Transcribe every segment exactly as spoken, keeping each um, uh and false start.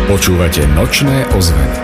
Počúvate Nočné ozveny.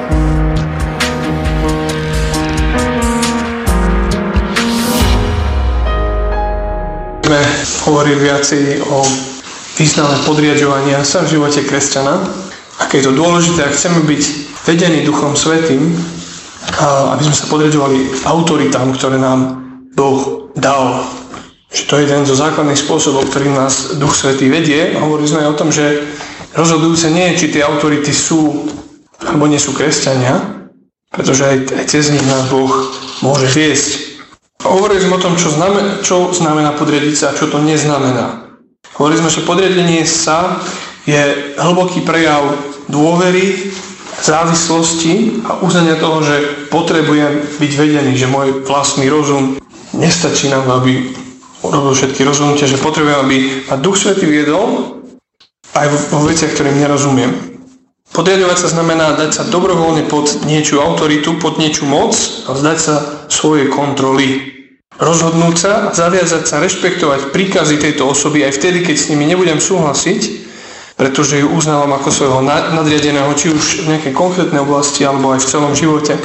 Sme hovorili viacej o význame podriaďovania sa v živote kresťana. Aké je to dôležité, ak chceme byť vedení Duchom Svätým, aby sme sa podriaďovali autoritám, ktoré nám Boh dal. Že to je jeden zo základných spôsobov, ktorým nás Duch Svätý vedie. Hovorili sme aj o tom, že rozhodujúce nie je, či tie autority sú alebo nie sú kresťania, pretože aj, aj cez nich nás Boh môže viesť. Hovorili sme o tom, čo znamená, čo znamená podriadiť sa a čo to neznamená. Hovorili sme, že podriadenie sa je hlboký prejav dôvery, závislosti a uznania toho, že potrebujem byť vedený, že môj vlastný rozum nestačí nám, aby urobil všetky rozhodnutia, že potrebujem, aby ma Duch Svätý viedol aj vo veciach, ktorým nerozumiem. Podriadovať sa znamená dať sa dobrovoľne pod niečú autoritu, pod niečú moc a vzdať sa svojej kontroly. Rozhodnúť sa a zaviazať sa rešpektovať príkazy tejto osoby aj vtedy, keď s nimi nebudem súhlasiť, pretože ju uznávam ako svojho nadriadeného, či už v nejakej konkrétnej oblasti, alebo aj v celom živote.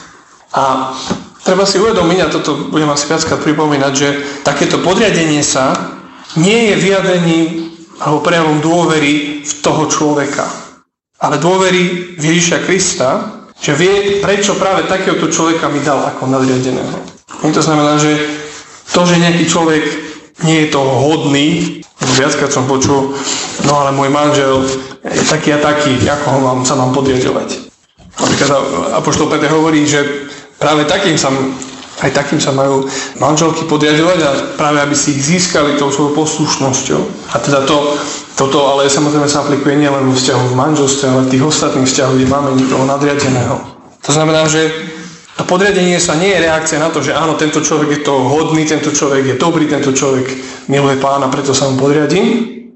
A treba si uvedomiť, a toto budem asi viackrát pripomínať, že takéto podriadenie sa nie je vyjadrením alebo prejavom dôvery v toho človeka, ale dôvery v Ježiša Krista, že vie, prečo práve takéhoto človeka mi dal ako nadriadeného. A to znamená, že to, že nejaký človek nie je toho hodný, viackrát som počul, no ale môj manžel je taký a taký, ako ho mám, sa mám podriadovať. Napríklad apoštol Peter hovorí, že práve takým sa, aj takým sa majú manželky podriadovať a práve aby si ich získali tou svojou poslušnosťou. A teda to, toto ale samozrejme sa aplikuje nielen vo vzťahu v manželstve, ale v tých ostatných vzťahoch, kde máme niekoho nadriadeného. To znamená, že to podriadenie sa nie je reakcia na to, že áno, tento človek je to hodný, tento človek je dobrý, tento človek miluje Pána, preto sa mu podriadím.